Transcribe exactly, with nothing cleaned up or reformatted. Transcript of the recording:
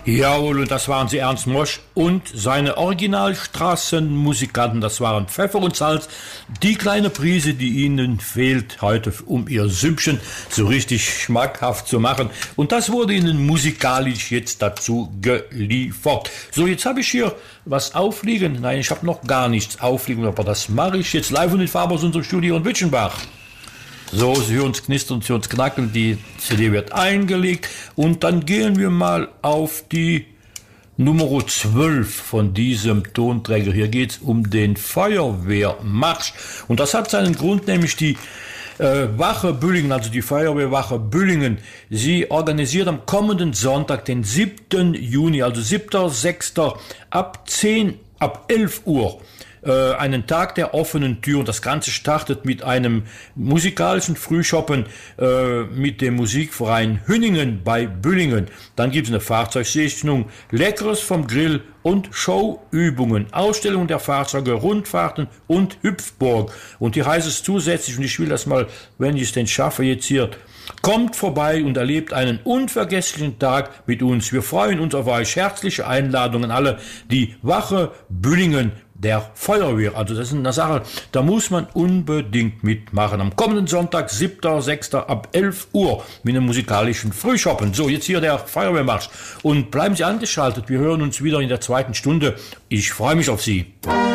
Jawohl, und das waren sie, Ernst Mosch und seine Originalstraßenmusikanten. Das waren Pfeffer und Salz. Die kleine Prise, die ihnen fehlt heute, um ihr Süppchen so richtig schmackhaft zu machen. Und das wurde ihnen musikalisch jetzt dazu geliefert. So, jetzt habe ich hier was aufliegen. Nein, ich habe noch gar nichts aufliegen, aber das mache ich jetzt live und in Farbe aus unserem Studio in Witchenbach. So, Sie hören es knistern, Sie hören es knacken, die C D wird eingelegt und dann gehen wir mal auf die Nummer zwölf von diesem Tonträger. Hier geht es um den Feuerwehrmarsch und das hat seinen Grund, nämlich die äh, Wache Büllingen, also die Feuerwehrwache Büllingen. Sie organisiert am kommenden Sonntag, den siebten Juni, also siebter sechster ab zehn, ab elf Uhr, einen Tag der offenen Tür, und das Ganze startet mit einem musikalischen Frühschoppen äh, mit dem Musikverein Hünningen bei Büllingen. Dann gibt es eine Fahrzeugsichtung, Leckeres vom Grill und Showübungen, Ausstellung der Fahrzeuge, Rundfahrten und Hüpfburg. Und hier heißt es zusätzlich, und ich will das mal, wenn ich es denn schaffe, jetzt hier, kommt vorbei und erlebt einen unvergesslichen Tag mit uns. Wir freuen uns auf euch. Herzliche Einladungen alle, die Wache Büllingen der Feuerwehr. Also das ist eine Sache, da muss man unbedingt mitmachen. Am kommenden Sonntag, siebter sechster ab elf Uhr mit einem musikalischen Frühschoppen. So, jetzt hier der Feuerwehrmarsch. Und bleiben Sie angeschaltet. Wir hören uns wieder in der zweiten Stunde. Ich freue mich auf Sie.